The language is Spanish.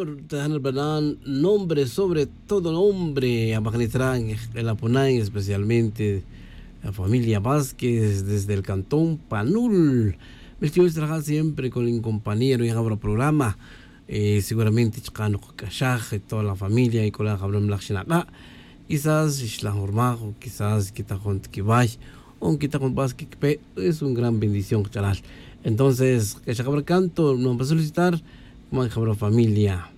Tahan Banan, nombre sobre todo nombre, a Magnitrán, el Apunay, especialmente la familia Vázquez desde el cantón Panul. Me estoy trabajando siempre con el compañero y en el programa. Seguramente Chicano Kashaj, toda la familia y con la Jabram Lachinaka. Quizás Isla Hormajo, quizás Kitajón Kibay, o Kitajón Vázquez, es una gran bendición, charal. Entonces, que se acaba el canto, nos va a solicitar como Jabram familia.